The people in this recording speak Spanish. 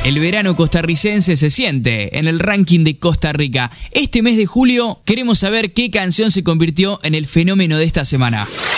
El verano costarricense se siente en el ranking de Costa Rica. Este mes de julio queremos saber qué canción se convirtió en el fenómeno de esta semana.